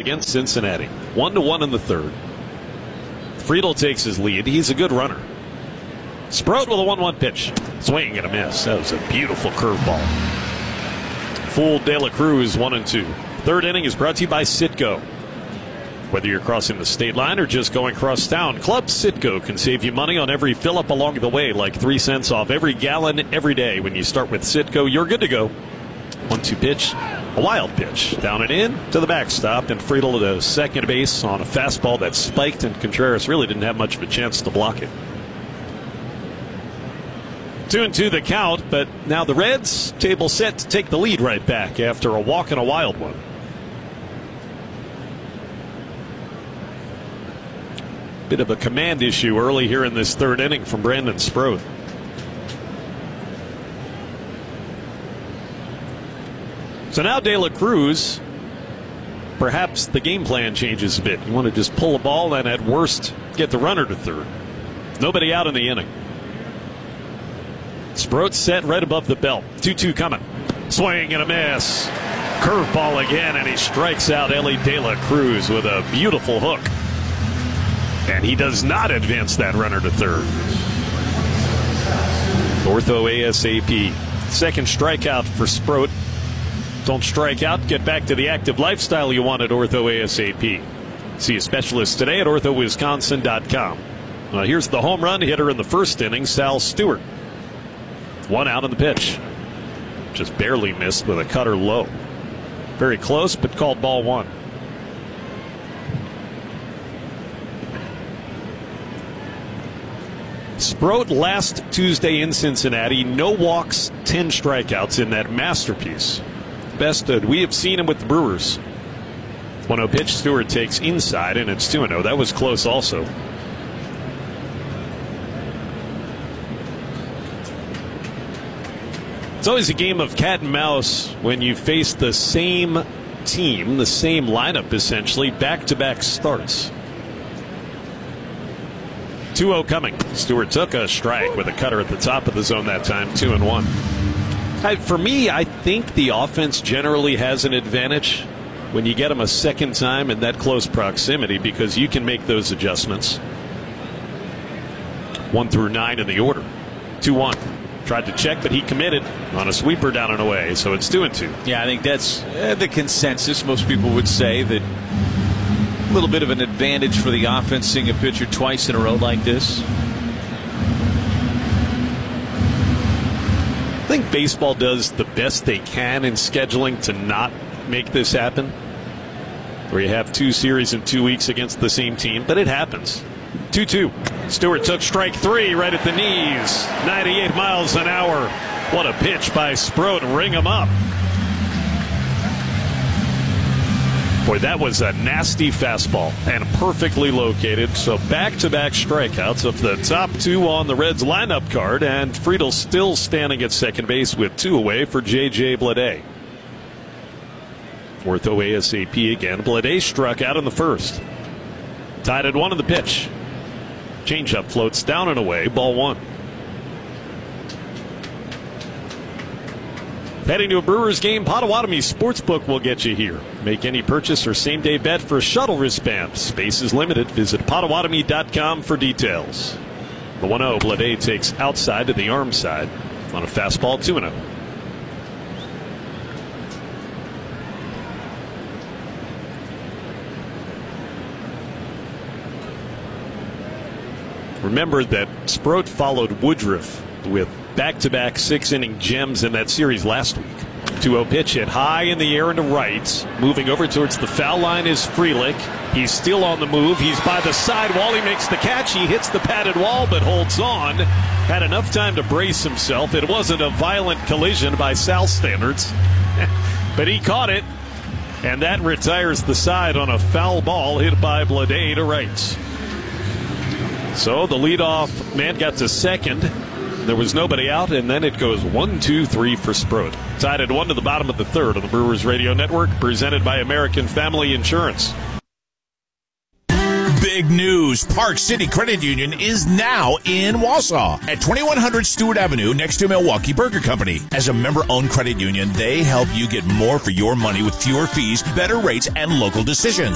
against Cincinnati. 1-1 in the third. Friedel takes his lead. He's a good runner. Sproat with a 1-1 pitch. Swing and a miss. That was a beautiful curveball. Full De La Cruz, 1-2. Third inning is brought to you by Citgo. Whether you're crossing the state line or just going cross town, Club Citgo can save you money on every fill-up along the way, like 3 cents off every gallon every day. When you start with Citgo, you're good to go. 1-2 pitch, a wild pitch, down and in to the backstop, and Friedel to second base on a fastball that spiked, and Contreras really didn't have much of a chance to block it. 2-2 the count, but now the Reds table set to take the lead right back after a walk and a wild one. Bit of a command issue early here in this third inning from Brandon Sproat. So now De La Cruz, perhaps the game plan changes a bit. You want to just pull a ball and at worst get the runner to third. Nobody out in the inning. Sproat set right above the belt. 2-2 coming. Swing and a miss. Curveball again, and he strikes out Elly De La Cruz with a beautiful hook. And he does not advance that runner to third. Ortho ASAP. Second strikeout for Sproat. Don't strike out. Get back to the active lifestyle you want at Ortho ASAP. See a specialist today at orthowisconsin.com. Here's the home run hitter in the first inning, Sal Stewart. 1 out on the pitch. Just barely missed with a cutter low. Very close, but called ball 1. Sproat last Tuesday in Cincinnati, no walks, 10 strikeouts in that masterpiece. Best we have seen him with the Brewers. 1-0 pitch, Stewart takes inside, and it's 2-0. That was close also. It's always a game of cat and mouse when you face the same team, the same lineup essentially, back-to-back starts. 2-0 coming. Stewart took a strike with a cutter at the top of the zone that time. 2-1. For me, I think the offense generally has an advantage when you get them a second time in that close proximity because you can make those adjustments. 1 through 9 in the order. 2-1. Tried to check, but he committed on a sweeper down and away, so it's 2-2. Yeah, I think that's the consensus. Most people would say that a little bit of an advantage for the offense seeing a pitcher twice in a row like this. I think baseball does the best they can in scheduling to not make this happen, where you have 2 series in 2 weeks against the same team, but it happens. 2-2. Stewart took strike 3 right at the knees. 98 miles an hour. What a pitch by Sproat. Ring him up. Boy, that was a nasty fastball and perfectly located. So back-to-back strikeouts of the top 2 on the Reds lineup card, and Friedel still standing at second base with 2 away for J.J. Bleday. Ortho ASAP again. Bleday struck out in the first. Tied at 1 in the pitch. Changeup floats down and away. Ball 1. Heading to a Brewers game, Potawatomi Sportsbook will get you here. Make any purchase or same-day bet for a shuttle wristband. Space is limited. Visit Potawatomi.com for details. The 1-0, Bleday takes outside to the arm side on a fastball. 2-0. Remember that Sproat followed Woodruff with back-to-back 6-inning gems in that series last week. 2-0 pitch hit high in the air into right. Moving over towards the foul line is Frelick. He's still on the move. He's by the sidewall. He makes the catch. He hits the padded wall but holds on. Had enough time to brace himself. It wasn't a violent collision by Sal standards. But he caught it. And that retires the side on a foul ball hit by Bleday to right. So the leadoff man got to second. There was nobody out, and then it goes 1-2-3 for Sproat. Tied at 1 to the bottom of the third on the Brewers Radio Network, presented by American Family Insurance. Big news. Park City Credit Union is now in Wausau at 2100 Stewart Avenue next to Milwaukee Burger Company. As a member-owned credit union, they help you get more for your money with fewer fees, better rates, and local decisions.